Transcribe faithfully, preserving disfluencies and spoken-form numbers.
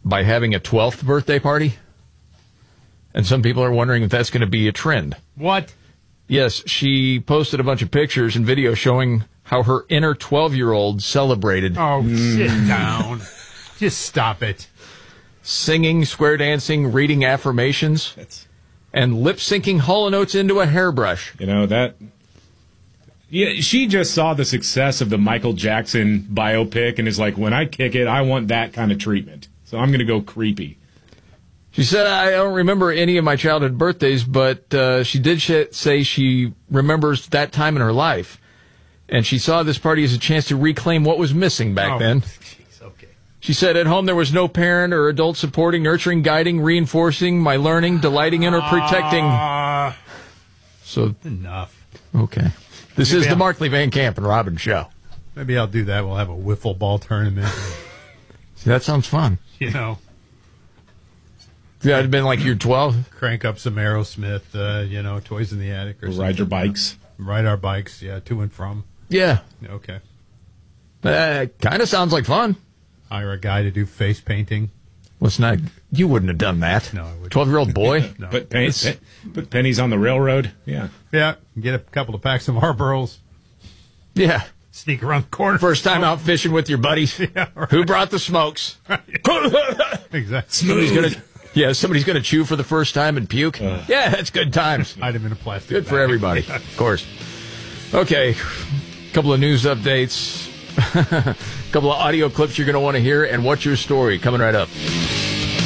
by having a twelfth birthday party. And some people are wondering if that's going to be a trend. What? Yes, she posted a bunch of pictures and videos showing how her inner twelve-year-old celebrated. Oh, mm. sit down. Just stop it. Singing, square dancing, reading affirmations, That's... and lip-syncing Hall and Oates into a hairbrush. You know, that... Yeah, she just saw the success of the Michael Jackson biopic and is like, when I kick it, I want that kind of treatment. So I'm going to go creepy. She said, I don't remember any of my childhood birthdays, but uh, she did sh- say she remembers that time in her life. And she saw this party as a chance to reclaim what was missing back oh, then. Geez, okay. She said, at home there was no parent or adult supporting, nurturing, guiding, reinforcing my learning, delighting in, or protecting. Uh, so Enough. Okay. This Maybe is the I'll, Markley Van Camp and Robin show. Maybe I'll do that. We'll have a wiffle ball tournament. See, that sounds fun. You know. Yeah, it'd been like you're twelve. Crank up some Aerosmith, uh, you know, Toys in the Attic or we'll something. Ride your bikes. Ride our bikes, yeah, to and from. Yeah. Okay. Uh, kind of sounds like fun. Hire a guy to do face painting. What's not? You wouldn't have done that. No, I wouldn't. twelve-year-old boy? No. Put, pen, pen, put pennies on the railroad. Yeah. Yeah. Get a couple of packs of Marlboros. Yeah. Sneak around the corner. First time out fishing with your buddies. Yeah, right. Who brought the smokes? Exactly. Somebody's gonna, yeah, somebody's going to chew for the first time and puke. Uh, yeah, that's good times. Hide him in a plastic Good bag. for everybody, Yeah. Of course. Okay, a couple of news updates. A couple of audio clips you're going to want to hear, and what's your story? Coming right up.